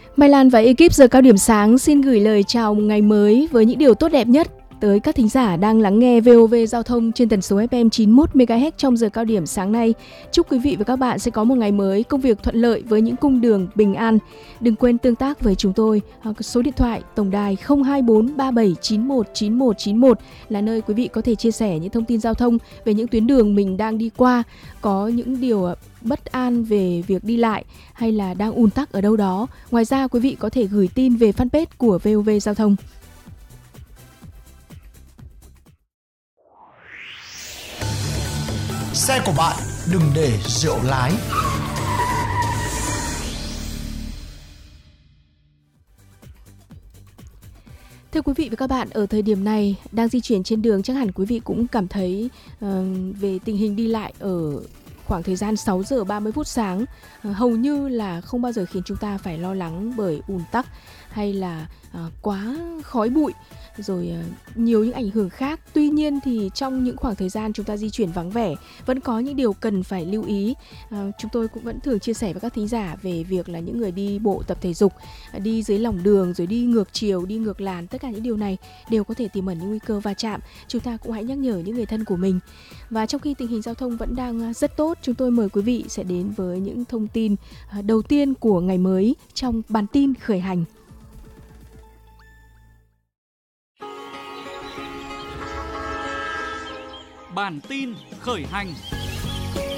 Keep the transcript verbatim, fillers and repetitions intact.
Mai Lan và ekip giờ cao điểm sáng xin gửi lời chào một ngày mới với những điều tốt đẹp nhất tới các thính giả đang lắng nghe vê o vê Giao thông trên tần số ép em chín mươi mốt mê ga héc trong giờ cao điểm sáng nay. Chúc quý vị và các bạn sẽ có một ngày mới, công việc thuận lợi với những cung đường bình an. Đừng quên tương tác với chúng tôi. Số điện thoại tổng đài không hai bốn ba bảy chín một chín một chín một là nơi quý vị có thể chia sẻ những thông tin giao thông về những tuyến đường mình đang đi qua, có những điều bất an về việc đi lại hay là đang ùn tắc ở đâu đó. Ngoài ra quý vị có thể gửi tin về fanpage của vê o vê Giao thông. Xe của bạn đừng để rượu lái. Thưa quý vị và các bạn, ở thời điểm này đang di chuyển trên đường chắc hẳn quý vị cũng cảm thấy uh, về tình hình đi lại ở khoảng thời gian sáu giờ ba mươi phút sáng uh, hầu như là không bao giờ khiến chúng ta phải lo lắng bởi ùn tắc hay là uh, quá khói bụi rồi uh, nhiều những ảnh hưởng khác. Tuy nhiên thì trong những khoảng thời gian chúng ta di chuyển vắng vẻ vẫn có những điều cần phải lưu ý. Uh, chúng tôi cũng vẫn thường chia sẻ với các thính giả về việc là những người đi bộ tập thể dục, uh, đi dưới lòng đường rồi đi ngược chiều, đi ngược làn, tất cả những điều này đều có thể tiềm ẩn những nguy cơ va chạm. Chúng ta cũng hãy nhắc nhở những người thân của mình. Và trong khi tình hình giao thông vẫn đang rất tốt, chúng tôi mời quý vị sẽ đến với những thông tin uh, đầu tiên của ngày mới trong bản tin khởi hành. Bản tin khởi hành.